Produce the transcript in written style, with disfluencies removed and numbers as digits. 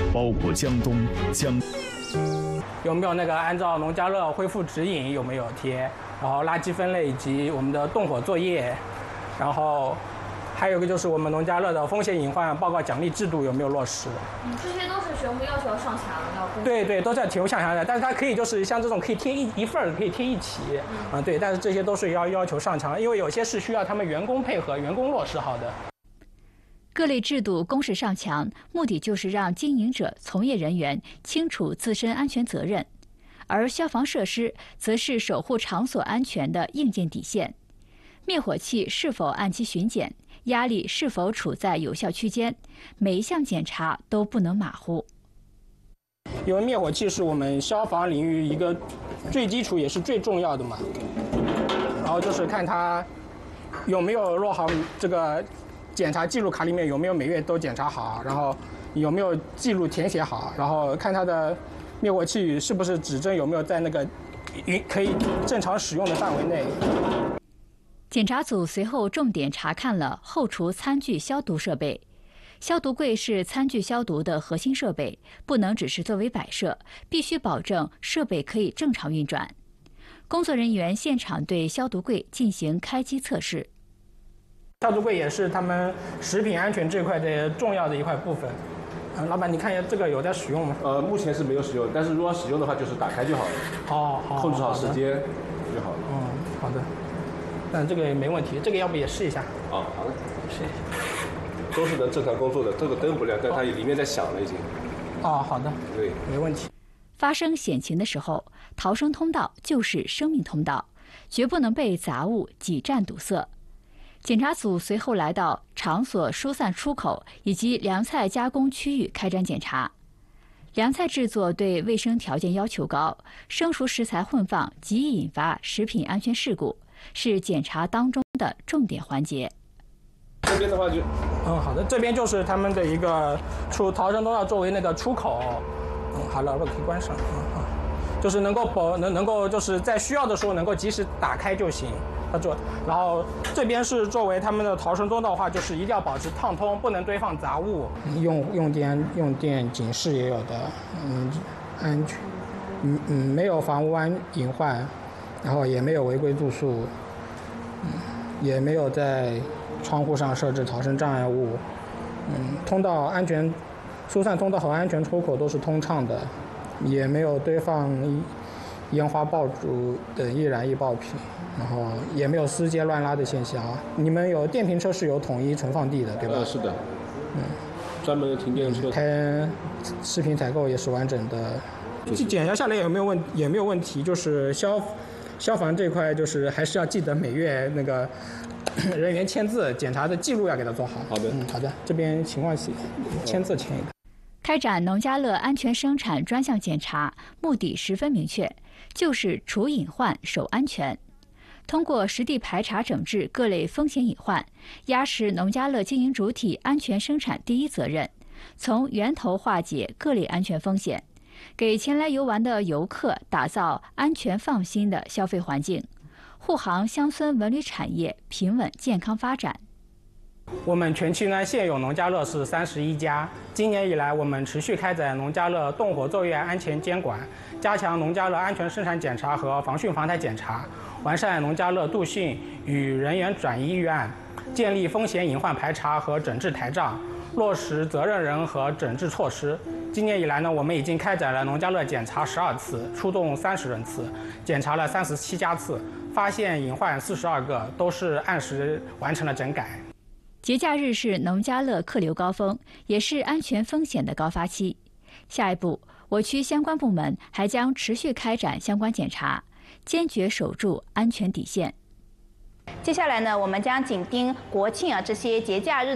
包括江东、 有没有那个按照农家乐恢复指引有没有贴，然后垃圾分类以及我们的动火作业，然后还有一个就是我们农家乐的风险隐患报告奖励制度有没有落实？ 这些都是学务要求上墙要公布。 对，都在题目上墙的，但是它可以就是像这种可以贴一份儿，可以贴一起，对，但是这些都是要求上墙，因为有些是需要他们员工配合、员工落实好的。 各类制度公示上墙，目的就是让经营者、从业人员清楚自身安全责任，而消防设施则是守护场所安全的硬件底线。灭火器是否按期巡检，压力是否处在有效区间，每一项检查都不能马虎。 因为灭火器是我们消防领域一个最基础也是最重要的嘛，然后就是看它有没有落好这个检查记录卡里面有没有每月都检查好，然后有没有记录填写好，然后看它的灭火器是不是指针有没有在那个可以正常使用的范围内。 检查组随后重点查看了后厨餐具消毒设备。消毒柜是餐具消毒的核心设备，不能只是作为摆设，必须保证设备可以正常运转。工作人员现场对消毒柜进行开机测试。 消毒柜也是他们食品安全这块的重要的一块部分。老板，你看一下这个有在使用吗？ 目前是没有使用，但是如果使用的话，就是打开就好了。 好， 控制好时间就好了。 好的。但这个也没问题，这个要不也试一下？ 好的， 试一下。 都是能正常工作的，这个灯不亮，但它里面在响了已经。 好的， 对， 没问题。 发生险情的时候，逃生通道就是生命通道，绝不能被杂物挤占堵塞。检查组随后来到场所疏散出口以及凉菜加工区域开展检查。凉菜制作对卫生条件要求高，生熟食材混放极易引发食品安全事故，是检查当中的重点环节。 这边的话就， 好的，这边就是他们的一个逃生通道作为那个出口，好了，我可以关上，就是能够就是在需要的时候能够及时打开就行。然后这边是作为他们的逃生通道的话，就是一定要保持畅通，不能堆放杂物。用电警示也有的，安全，没有房屋隐患，然后也没有违规住宿，也没有在窗户上设置逃生障碍物，通道安全，疏散通道和安全出口都是通畅的，也没有堆放烟花爆竹等易燃易爆品，然后也没有私接乱拉的现象。你们有电瓶车是有统一存放地的，对吧？ 是的。专门的停电车。 开食品采购也是完整的。检查下来也没有问题，就是消防这块就是还是要记得每月那个人员签字，检查的记录要给他做好。 好的， 好的，这边情况写签字签一个。 开展农家乐安全生产专项检查，目的十分明确，就是除隐患、守安全。通过实地排查整治各类风险隐患，压实农家乐经营主体安全生产第一责任，从源头化解各类安全风险，给前来游玩的游客打造安全放心的消费环境，护航乡村文旅产业平稳健康发展。 我们全区呢现有农家乐是31家，今年以来我们持续开展农家乐动火作业安全监管，加强农家乐安全生产检查和防汛防台检查，完善农家乐度汛与人员转移预案，建立风险隐患排查和整治台账，落实责任人和整治措施。今年以来呢，我们已经开展了农家乐检查12次，出动30人次，检查了37家次，发现隐患42个，都是按时完成了整改。 节假日是农家乐客流高峰，也是安全风险的高发期。下一步，我区相关部门还将持续开展相关检查，坚决守住安全底线。 接下来呢，我们将紧盯国庆这些节假日。